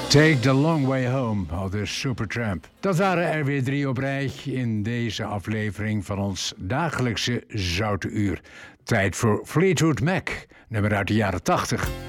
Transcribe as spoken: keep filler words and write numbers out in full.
Take the Long Way Home, al de Supertramp. Dat waren er weer drie op rij in deze aflevering van ons dagelijkse Zoute Uur. Tijd voor Fleetwood Mac, nummer uit de jaren tachtig.